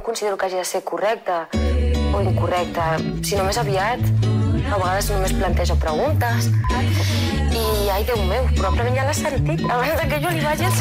no considero que hagi de ser correcta o incorrecta, sinó més aviat. A vegades només plantejo preguntes i, ai, Déu meu, probablement ja l'has sentit abans que jo li vagi